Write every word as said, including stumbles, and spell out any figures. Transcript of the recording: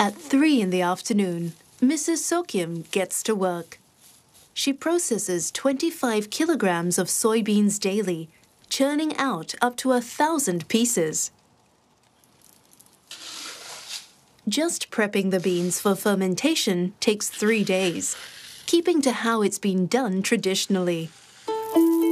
At three in the afternoon, Missus Sokyum gets to work. She processes twenty-five kilograms of soybeans daily, churning out up to a thousand pieces. Just prepping the beans for fermentation takes three days, keeping to how it's been done traditionally.